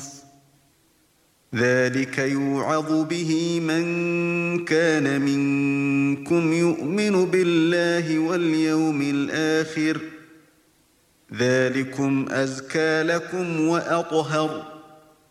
ذلك يوعظ به من كان منكم يؤمن بالله واليوم الآخر ذلكم أزكى لكم وأطهر